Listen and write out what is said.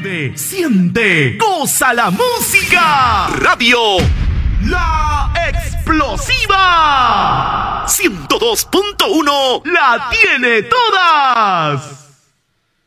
Vive, siente, goza la música. Radio La Explosiva 102.1 la tiene todas.